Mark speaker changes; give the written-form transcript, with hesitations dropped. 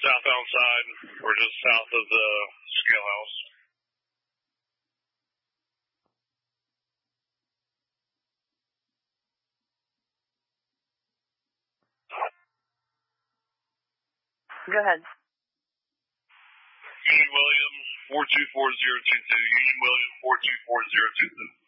Speaker 1: southbound side. We're just south of the scale house.
Speaker 2: Go ahead.
Speaker 1: Union Williams, 424022. Union Williams, 424022.